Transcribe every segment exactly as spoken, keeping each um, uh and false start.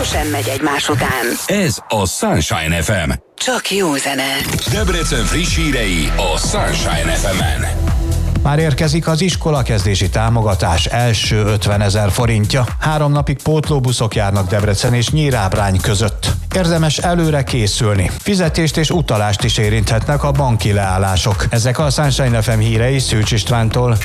sosem megy egymás után. Ez a Sunshine ef em. Csak jó zene. Debrecen friss hírei a Sunshine ef emen. Már érkezik az iskolakezdési támogatás első ötvenezer forintja. Három napig pótlóbuszok járnak Debrecen és Nyírábrány között. Érdemes előre készülni. Fizetést és utalást is érinthetnek a banki leállások. Ezek a Sunshine ef em hírei Szűcs Istvántól.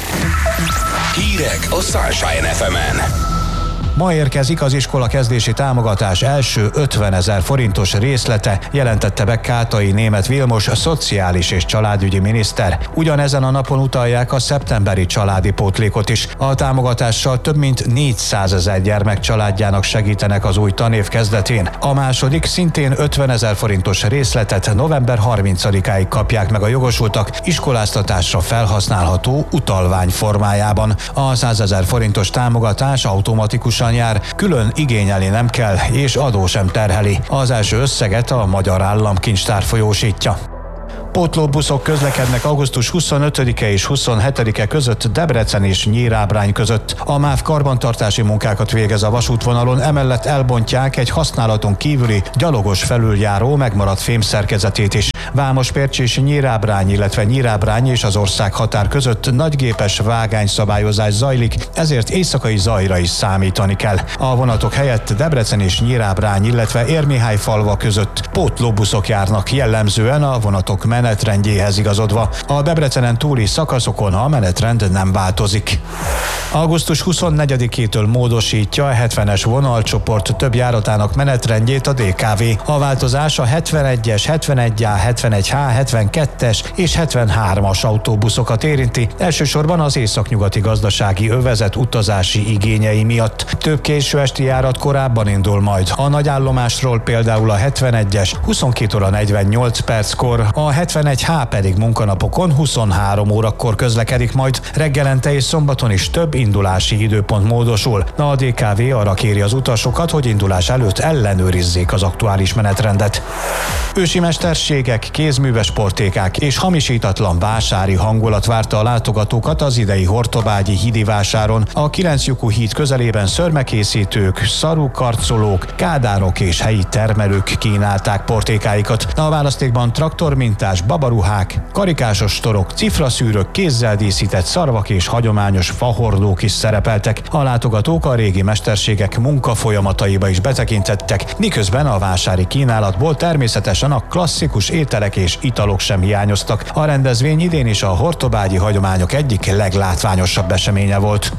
Hírek a Sunshine ef emen. Ma érkezik az iskolakezdési támogatás első ötvenezer forintos részlete, jelentette be Kátai Németh Vilmos, a szociális és családügyi miniszter. Ugyanezen a napon utalják a szeptemberi családi pótlékot is. A támogatással több mint négyszázezer gyermek családjának segítenek az új tanév kezdetén. A második, szintén ötvenezer forintos részletet november harmincadikáig kapják meg a jogosultak iskoláztatásra felhasználható utalvány formájában. A százezer forintos támogatás automatikusan jár, külön igényelni nem kell, és adó sem terheli. Az első összeget a Magyar Államkincstár folyósítja. Pótlóbuszok közlekednek augusztus huszonötödike és huszonhetedike között Debrecen és Nyírábrány között. A MÁV karbantartási munkákat végez a vasútvonalon, emellett elbontják egy használaton kívüli gyalogos felüljáró megmaradt fémszerkezetét is. Vámospércs és Nyírábrány, illetve Nyírábrány és az ország határ között nagygépes vágányszabályozás zajlik, ezért éjszakai zajra is számítani kell. A vonatok helyett Debrecen és Nyírábrány, illetve Érmihályfalva között pótlóbuszok járnak, jellemzően a vonatok menetrendjéhez igazodva. A Debrecenen túli szakaszokon a menetrend nem változik. augusztus huszonnegyedikétől módosítja a hetvenes vonalcsoport több járatának menetrendjét a dé ká vé. A változás a hetvenegyes, hetvenegy á, hetvenegy há, hetvenkettes és hetvenhármas autóbuszokat érinti, elsősorban az északnyugati gazdasági övezet utazási igényei miatt. Több késő esti járat korábban indul majd. A nagyállomásról például a hetvenegyes huszonkét óra negyvennyolc perckor, a hetvenegy há pedig munkanapokon huszonhárom órakor közlekedik majd. Reggelente és szombaton is több indulási időpont módosul. A dé ká vé arra kéri az utasokat, hogy indulás előtt ellenőrizzék az aktuális menetrendet. Ősi mesterségek, kézműves portékák és hamisítatlan vásári hangulat várta a látogatókat az idei hortobágyi hídi vásáron. A kilenclyukú híd közelében szörmekészítők, szarukarcolók, kádárok és helyi termelők kínálták portékáikat. A választékban traktormintás babaruhák, karikásos torok, cifraszűrök, kézzel díszített szarvak és hagyományos fahordók is szerepeltek. A látogatók a régi mesterségek munkafolyamataiba is betekintettek, miközben a vásári kínálatból természetesen a klasszikus ételek és italok sem hiányoztak. A rendezvény idén is a hortobágyi hagyományok egyik leglátványosabb eseménye volt.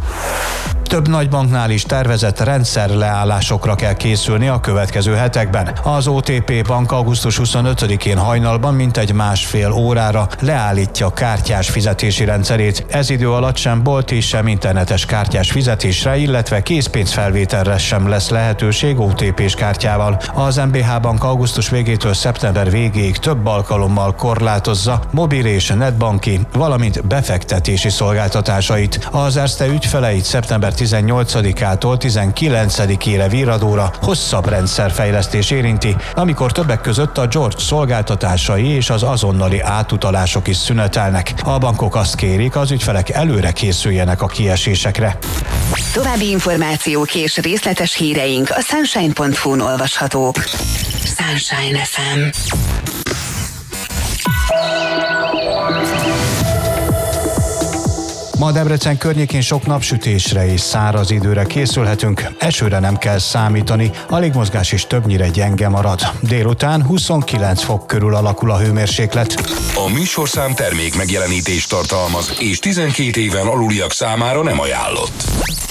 Több nagybanknál is tervezett rendszerleállásokra kell készülni a következő hetekben. Az o té pé Bank augusztus huszonötödikén hajnalban mintegy másfél órára leállítja kártyás fizetési rendszerét. Ez idő alatt sem bolti, sem internetes kártyás fizetésre, illetve készpénzfelvételre sem lesz lehetőség o té pés kártyával. Az em bé há Bank augusztus végétől szeptember végéig több alkalommal korlátozza mobil és netbanki, valamint befektetési szolgáltatásait. Az Erste ügyfeleit szeptember tizennyolcadikától tizenkilencedikére virradóra hosszabb rendszerfejlesztés érinti, amikor többek között a George szolgáltatásai és az azonnali átutalások is szünetelnek. A bankok azt kérik, az ügyfelek előre készüljenek a kiesésekre. További információk és részletes híreink a sunshine pont hu-n olvashatók. Sunshine ef em. Ma Debrecen környékén sok napsütésre és száraz időre készülhetünk, esőre nem kell számítani, a légmozgás is többnyire gyenge marad. Délután huszonkilenc fok körül alakul a hőmérséklet. A műsorszám termék megjelenítést tartalmaz, és tizenkét éven aluliak számára nem ajánlott.